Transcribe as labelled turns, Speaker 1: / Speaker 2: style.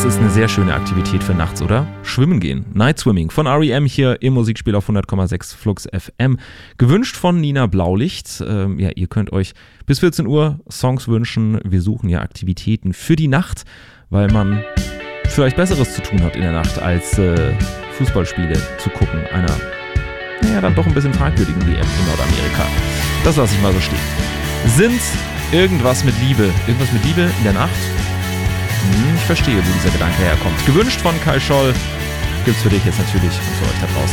Speaker 1: Das ist eine sehr schöne Aktivität für nachts, oder? Schwimmen gehen. Night Swimming von R.E.M. hier im Musikspiel auf 100,6 Flux FM. Gewünscht von Nina Blaulicht. Ihr könnt euch bis 14 Uhr Songs wünschen. Wir suchen ja Aktivitäten für die Nacht, weil man vielleicht Besseres zu tun hat in der Nacht, als Fußballspiele zu gucken. Einer, dann doch ein bisschen fragwürdigen WM in Nordamerika. Das lasse ich mal so stehen. Sind irgendwas mit Liebe in der Nacht? Ich verstehe, wo dieser Gedanke herkommt. Gewünscht von Kai Scholl gibt's für dich jetzt natürlich und für euch da draußen.